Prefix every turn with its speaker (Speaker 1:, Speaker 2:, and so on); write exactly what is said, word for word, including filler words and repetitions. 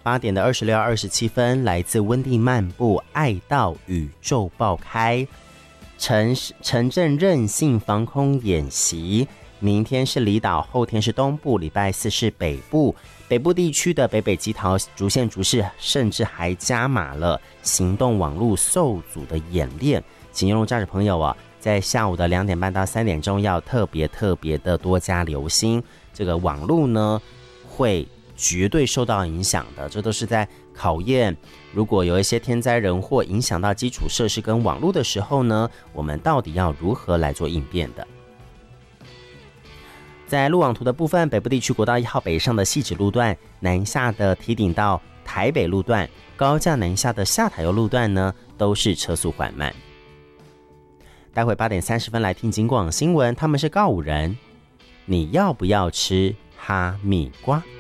Speaker 1: 八点的二十六、二十七分，来自温蒂漫步，爱到宇宙爆开，城城镇韧性防空演习。明天是离岛，后天是东部，礼拜四是北部。北部地区的北北基桃、竹县、竹市，甚至还加码了行动网络受阻的演练。请用路驾驶朋友啊，在下午的两点半到三点钟要特别特别的多加留心，这个网络呢会绝对受到影响的。这都是在考验，如果有一些天灾人祸影响到基础设施跟网络的时候呢，我们到底要如何来做应变的。在路网图的部分，北部地区国道一号北上的汐止路段，南下的堤顶到台北路段，高架南下的下台油路段呢，都是车速缓慢。待会八点三十分来听警广新闻，他们是告五人，你要不要吃哈密瓜？